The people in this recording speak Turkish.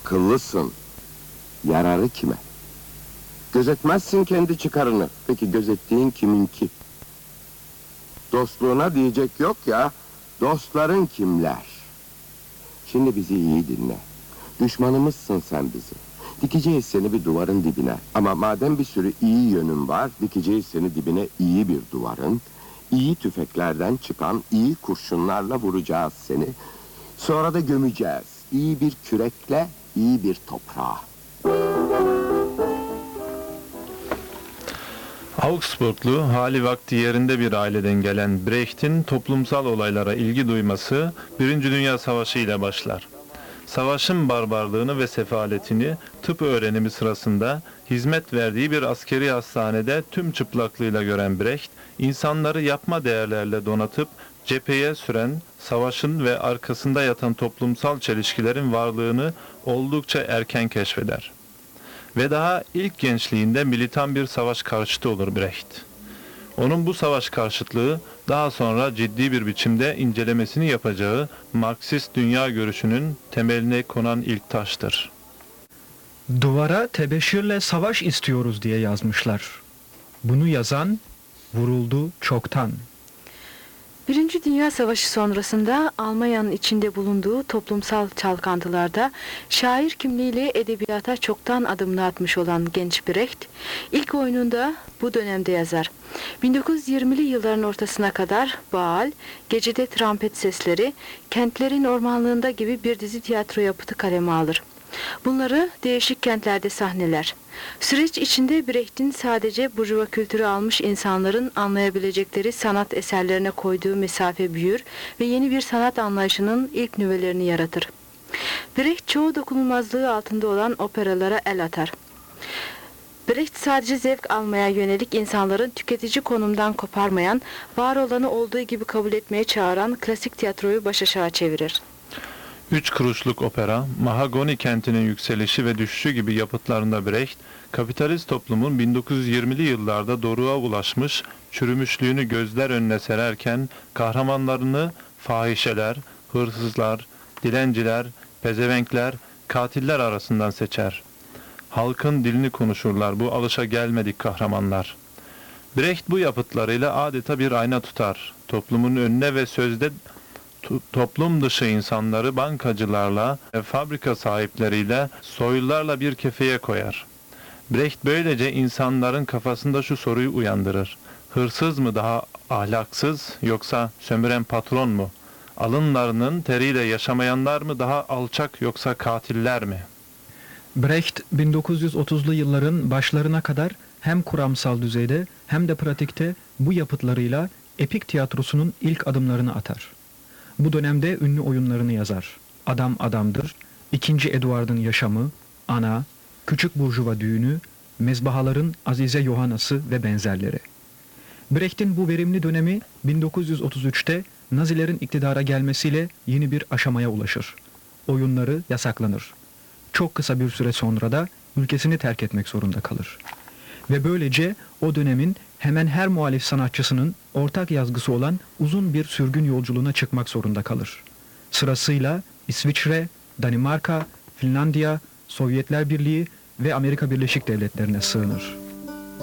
Akıllısın. Yararı kime? Gözetmezsin kendi çıkarını. Peki gözettiğin kiminki? Dostluğuna diyecek yok ya, dostların kimler? Şimdi bizi iyi dinle. Düşmanımızsın sen bizim. Dikeceğiz seni bir duvarın dibine. Ama madem bir sürü iyi yönün var, dikeceğiz seni dibine iyi bir duvarın. İyi tüfeklerden çıkan iyi kurşunlarla vuracağız seni. Sonra da gömeceğiz. İyi bir kürekle, iyi bir toprağa. Augsburglu, hali vakti yerinde bir aileden gelen Brecht'in toplumsal olaylara ilgi duyması Birinci Dünya Savaşı ile başlar. Savaşın barbarlığını ve sefaletini tıp öğrenimi sırasında hizmet verdiği bir askeri hastanede tüm çıplaklığıyla gören Brecht, insanları yapma değerlerle donatıp cepheye süren, savaşın ve arkasında yatan toplumsal çelişkilerin varlığını oldukça erken keşfeder. Ve daha ilk gençliğinde militan bir savaş karşıtı olur Brecht. Onun bu savaş karşıtlığı daha sonra ciddi bir biçimde incelemesini yapacağı Marksist dünya görüşünün temeline konan ilk taştır. Duvara tebeşirle savaş istiyoruz diye yazmışlar. Bunu yazan vuruldu çoktan. Birinci Dünya Savaşı sonrasında Almanya'nın içinde bulunduğu toplumsal çalkantılarda şair kimliğiyle edebiyata çoktan adımını atmış olan genç Brecht, ilk oyununda bu dönemde yazar. 1920'li yılların ortasına kadar Baal, Gecede Trompet Sesleri, Kentlerin Ormanlığında gibi bir dizi tiyatro yapıtı kaleme alır. Bunları değişik kentlerde sahneler. Süreç içinde Brecht'in sadece burjuva kültürü almış insanların anlayabilecekleri sanat eserlerine koyduğu mesafe büyür ve yeni bir sanat anlayışının ilk nüvelerini yaratır. Brecht çoğu dokunulmazlığı altında olan operalara el atar. Brecht sadece zevk almaya yönelik insanların tüketici konumdan koparmayan, var olanı olduğu gibi kabul etmeye çağıran klasik tiyatroyu başaşağı çevirir. Üç kuruşluk opera, Mahagoni kentinin yükselişi ve düşüşü gibi yapıtlarında Brecht, kapitalist toplumun 1920'li yıllarda doruğa ulaşmış, çürümüşlüğünü gözler önüne sererken, kahramanlarını fahişeler, hırsızlar, dilenciler, pezevenkler, katiller arasından seçer. Halkın dilini konuşurlar bu alışagelmedik kahramanlar. Brecht bu yapıtlarıyla adeta bir ayna tutar. Toplumun önüne ve sözde toplum dışı insanları bankacılarla, fabrika sahipleriyle, soylularla bir kefeye koyar. Brecht böylece insanların kafasında şu soruyu uyandırır. Hırsız mı daha ahlaksız yoksa sömüren patron mu? Alınlarının teriyle yaşamayanlar mı daha alçak yoksa katiller mi? Brecht 1930'lu yılların başlarına kadar hem kuramsal düzeyde hem de pratikte bu yapıtlarıyla epik tiyatrosunun ilk adımlarını atar. Bu dönemde ünlü oyunlarını yazar. Adam Adamdır, II. Eduard'ın Yaşamı, Ana, Küçük Burjuva Düğünü, Mezbahaların Azize Yohanası ve benzerleri. Brecht'in bu verimli dönemi 1933'te Nazilerin iktidara gelmesiyle yeni bir aşamaya ulaşır. Oyunları yasaklanır. Çok kısa bir süre sonra da ülkesini terk etmek zorunda kalır. Ve böylece o dönemin hemen her muhalif sanatçısının ortak yazgısı olan uzun bir sürgün yolculuğuna çıkmak zorunda kalır. Sırasıyla İsviçre, Danimarka, Finlandiya, Sovyetler Birliği ve Amerika Birleşik Devletleri'ne sığınır.